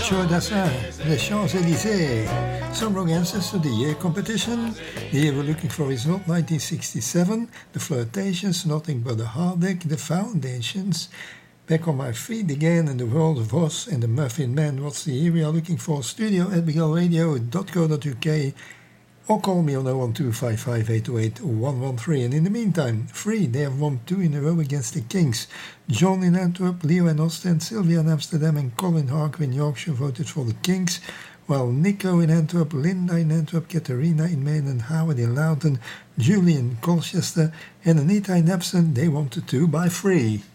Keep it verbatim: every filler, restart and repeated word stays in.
Arthur Dassin, Les Champs-Élysées. Some wrong answers to the year competition. The year we're looking for is not nineteen sixty-seven. The Flirtations, Nothing But a Heartache. The Foundations, Back on My Feet Again, and The World of Oz, and The Muffin Man. What's the year we are looking for? Studio at bigal radio dot co dot uk, or call me on oh one two five five eight oh eight one one three. And in the meantime, Free, they have won two in a row against the Kings. John in Antwerp, Leo in Ostend, Sylvia in Amsterdam, and Colin Harkin, Yorkshire, voted for the Kings, while Nico in Antwerp, Linda in Antwerp, Katerina in Maine, and Howard in Loughton, Julie in Colchester, and Anita in Epsom, they wanted to by Free.